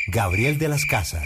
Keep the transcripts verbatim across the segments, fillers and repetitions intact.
Gabriel de las Casas.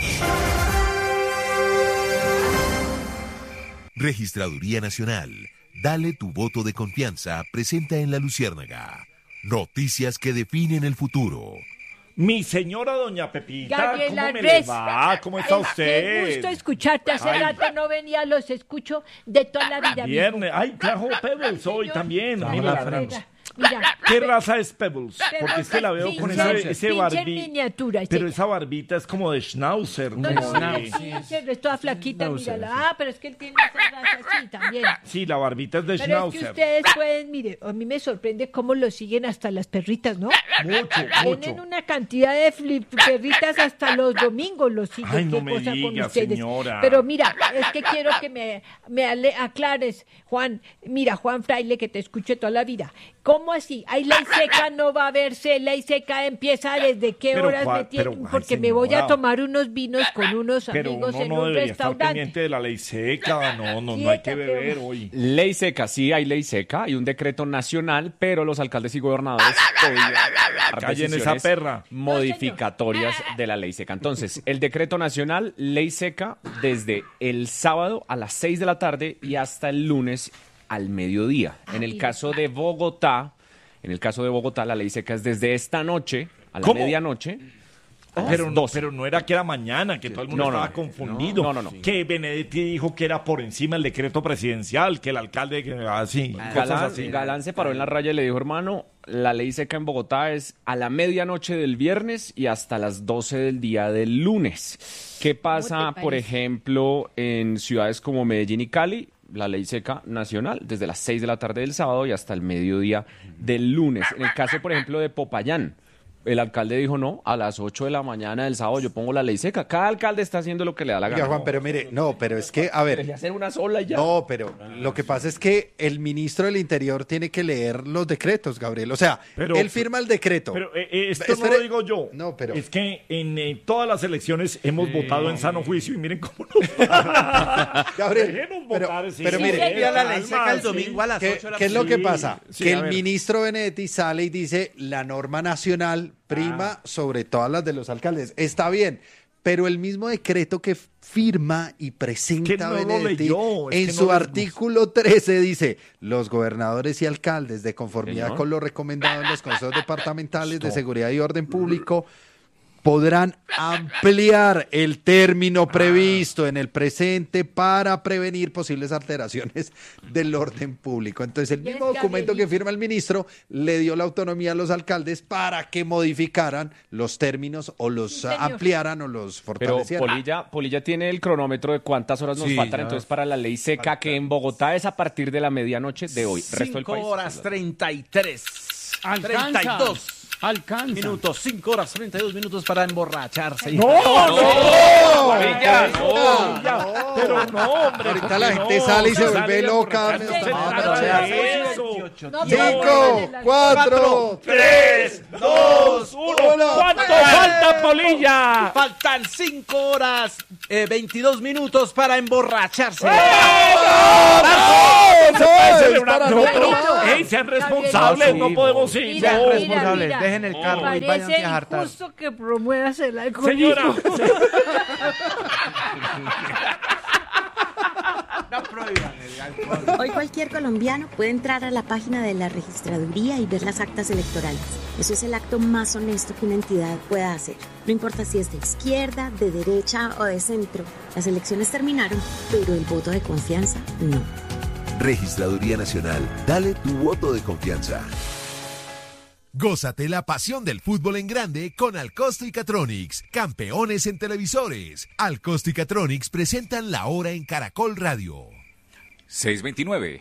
Registraduría Nacional. Dale tu voto de confianza. Presenta en La Luciérnaga. Noticias que definen el futuro. Mi señora doña Pepita, Gabriela ¿cómo me Res, le va? ¿Cómo está usted? Qué gusto escucharte. Hace Ay. rato no venía, los escucho de toda la vida. Viernes. Ay, trajo Pebbles hoy también. Ay, Mira, mira, mira. ¿qué raza es Pebbles? Pebbles Porque es que la veo con pincher, ese, ese pincher barbi... miniatura. ese- Pero esa barbita es como de Schnauzer. No, como no, de- no, sí, es toda flaquita, No sé, mírala. sí. Ah, pero es que él tiene esa raza así también. Sí, la barbita es de Pero es que Schnauzer. ustedes pueden, mire, a mí me sorprende cómo lo siguen hasta las perritas, ¿no? Mucho, Tienen mucho. una cantidad de flip- perritas hasta los domingos los siguen. Ay, no qué me cosa con diga, ustedes. señora. Pero mira, es que quiero que me, me ale- aclares, Juan. Mira, Juan Fraile, que te escuché toda la vida. ¿Cómo así? ¿Hay ley seca? ¿No va a haberse ley seca? ¿Empieza desde qué Pero, horas Juan, me tienen? pero, ay, Porque me voy a señora. tomar unos vinos con unos Pero amigos uno en no un debería estar restaurante. pendiente de la ley seca. No, no, no hay que Quieta, beber pero- hoy. Ley seca, sí hay ley seca, hay un decreto nacional, pero los alcaldes y gobernadores podían tomar Callen esa decisiones perra. modificatorias de la ley seca. Entonces, el decreto nacional, ley seca, desde el sábado a las seis de la tarde y hasta el lunes al mediodía. En el caso de Bogotá, en el caso de Bogotá, la ley seca es desde esta noche a la ¿Cómo? medianoche. a las Pero no, doce. pero no era que era mañana, que todo el mundo No, no, estaba no. confundido. No, no, no. Que Benedetti dijo que era por encima el decreto presidencial, que el alcalde, que así, cosas Galán, así. Galán se paró en la raya y le dijo, hermano, la ley seca en Bogotá es a la medianoche del viernes y hasta las doce del día del lunes. ¿Qué pasa, te por parece? ejemplo, en ciudades como Medellín y Cali? La ley seca nacional, desde las seis de la tarde del sábado y hasta el mediodía del lunes. En el caso, por ejemplo, de Popayán, el alcalde dijo, no, a las ocho de la mañana del sábado yo pongo la ley seca. Cada alcalde está haciendo lo que le da la Oiga, gana. Juan, pero mire, no, pero es que, a ver, Debería hacer una sola y ya. no, pero lo que pasa es que el ministro del Interior tiene que leer los decretos, Gabriel. O sea, Pero- él firma el decreto. Pero eh, eh, esto Espere- no lo digo yo. No, pero- Es que en eh, todas las elecciones hemos votado en sano juicio y miren cómo nos Gabriel, Déjenos pero, votar, sí. pero Sí, mire, señor. Ya la ley Calma, seca el sí. domingo a las ¿qué, ocho de la qué es lo que Sí, pasa? sí, que a el ver. ministro Benedetti sale y dice la norma nacional prima sobre todas las de los alcaldes. Está bien, pero el mismo decreto que firma y Que presenta no lo Benedetti leyó, es en que su no les artículo trece dice los gobernadores y alcaldes de conformidad Señor. con lo recomendado en los consejos departamentales de seguridad y orden público podrán ampliar el término previsto en el presente para prevenir posibles alteraciones del orden público. Entonces, el mismo Yes, documento que Gabrielito. firma el ministro le dio la autonomía a los alcaldes para que modificaran los términos o los Sí, señor. ampliaran o los Pero fortalecieran. Polilla, Polilla tiene el cronómetro de cuántas horas nos Sí, faltan ya. entonces para la ley seca, que en Bogotá es a partir de la medianoche de hoy. Resto del cinco país. horas treinta y tres. Alcanza. treinta y dos Alcanza. minutos. cinco horas treinta y dos minutos para emborracharse. ¡No, no! Polilla, no, Polilla. Pero no, hombre. Ahorita ¿por la qué gente no? sale y se Sale vuelve de loca. emborracharse, No, no no, se no, trata de no, eso. No, Cinco, no, cuatro, Tres, dos, uno. uno. ¿Cuánto falta, Polilla? Faltan cinco horas eh, veintidós minutos para emborracharse. ¡Eso es! Celebrar- Para no, no pero, tomar. ey, sean responsables, no podemos ir. Mira, no. mira, responsables, mira. dejen el carro Me y váyanse parece a hartar. injusto que promuevas el alcoholismo. Señora, Hoy cualquier colombiano puede entrar a la página de la registraduría y ver las actas electorales. Eso es el acto más honesto que una entidad pueda hacer. No importa si es de izquierda, de derecha o de centro. Las elecciones terminaron, pero el voto de confianza no. Registraduría Nacional. Dale tu voto de confianza. Gózate la pasión del fútbol en grande con Alcosto y Catronics, campeones en televisores. Alcosto y Catronics presentan La Hora en Caracol Radio. seis veintinueve.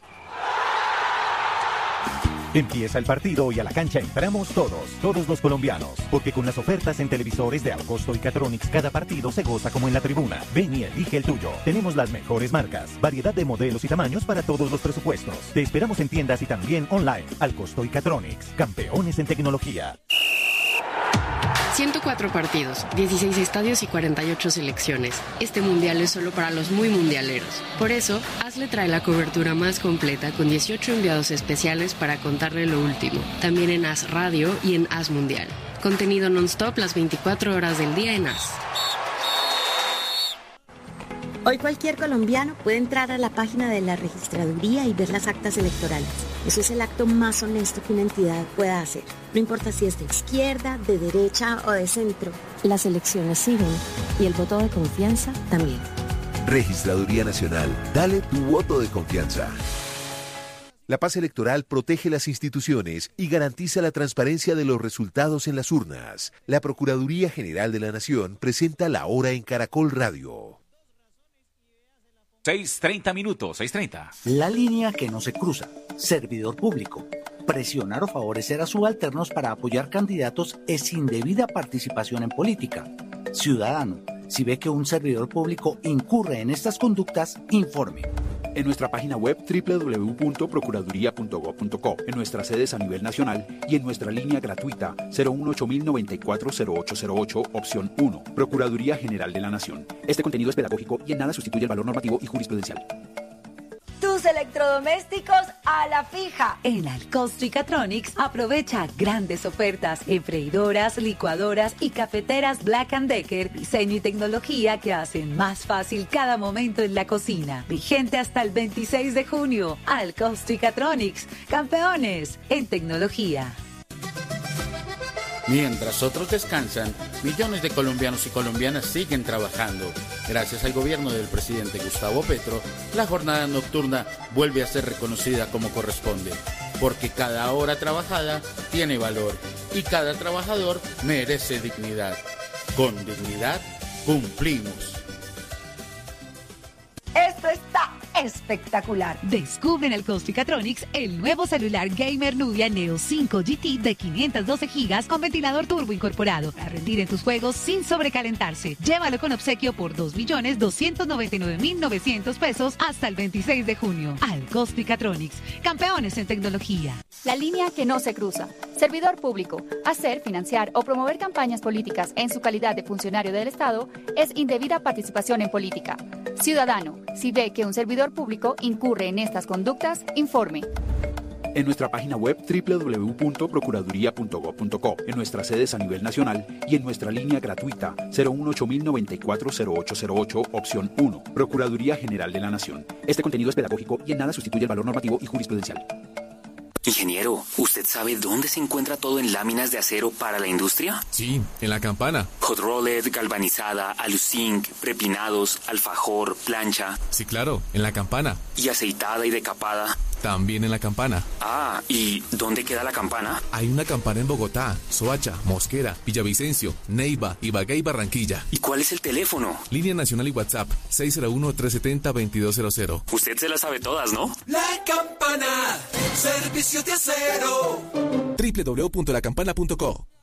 Empieza el partido y a la cancha entramos todos, todos los colombianos, porque con las ofertas en televisores de Alcosto y Catronics cada partido se goza como en la tribuna. Ven y elige el tuyo. Tenemos las mejores marcas, variedad de modelos y tamaños para todos los presupuestos. Te esperamos en tiendas y también online. Alcosto y Catronics, campeones en tecnología. ciento cuatro partidos, dieciséis estadios y cuarenta y ocho selecciones. Este mundial es solo para los muy mundialeros. Por eso, Hazle trae la cobertura más completa con dieciocho enviados especiales para contarle lo último. También en Haz Radio y en Haz Mundial. Contenido non-stop las veinticuatro horas del día en As. Hoy cualquier colombiano puede entrar a la página de la registraduría y ver las actas electorales. Eso es el acto más honesto que una entidad pueda hacer. No importa si es de izquierda, de derecha o de centro. Las elecciones siguen y el voto de confianza también. Registraduría Nacional. Dale tu voto de confianza. La paz electoral protege las instituciones y garantiza la transparencia de los resultados en las urnas. La Procuraduría General de la Nación presenta La Hora en Caracol Radio. seis treinta minutos, seis treinta. La línea que no se cruza. Servidor público. Presionar o favorecer a subalternos para apoyar candidatos es indebida participación en política. Ciudadano, si ve que un servidor público incurre en estas conductas, informe. En nuestra página web doble u doble u doble u punto procuraduría punto gob punto co, en nuestras sedes a nivel nacional y en nuestra línea gratuita cero uno ocho mil noventa y cuatro cero ocho cero ocho, opción uno. Procuraduría General de la Nación. Este contenido es pedagógico y en nada sustituye el valor normativo y jurisprudencial. Tus electrodomésticos a la fija. En Alcosto y Catronics aprovecha grandes ofertas en freidoras, licuadoras y cafeteras Black and Decker, diseño y tecnología que hacen más fácil cada momento en la cocina. Vigente hasta el veintiséis de junio. Alcosto y Catronics, campeones en tecnología. Mientras otros descansan, millones de colombianos y colombianas siguen trabajando. Gracias al gobierno del presidente Gustavo Petro, la jornada nocturna vuelve a ser reconocida como corresponde. Porque cada hora trabajada tiene valor y cada trabajador merece dignidad. Con dignidad, cumplimos. Esto está espectacular. Descubre en el Alcosto y Catronics el nuevo celular gamer Nubia Neo cinco G T de quinientos doce gigas con ventilador turbo incorporado para rendir en tus juegos sin sobrecalentarse. Llévalo con obsequio por dos millones doscientos noventa y nueve mil novecientos pesos hasta el veintiséis de junio. Alcosto y Catronics, campeones en tecnología. La línea que no se cruza. Servidor público. Hacer, financiar o promover campañas políticas en su calidad de funcionario del Estado es indebida participación en política. Ciudadano, si ve que un servidor público incurre en estas conductas, informe. En nuestra página web doble u doble u doble u punto procuraduría punto gob punto co, en nuestras sedes a nivel nacional y en nuestra línea gratuita cero uno ocho mil noventa y cuatro cero ocho cero ocho, opción uno. Procuraduría General de la Nación. Este contenido es pedagógico y en nada sustituye el valor normativo y jurisprudencial. Ingeniero, ¿usted sabe dónde se encuentra todo en láminas de acero para la industria? Sí, en La Campana. Hot rolled, galvanizada, aluzinc, prepinados, alfajor, plancha. Sí, claro, en La Campana. ¿Y aceitada y decapada? También en La Campana. Ah, ¿y dónde queda La Campana? Hay una campana en Bogotá, Soacha, Mosquera, Villavicencio, Neiva, Ibagué y Barranquilla. ¿Y cuál es el teléfono? Línea nacional y WhatsApp, seis cero uno, tres siete cero, veintidós cero cero. Usted se las sabe todas, ¿no? La Campana, servicio de acero. doble u doble u doble u punto la campana punto co.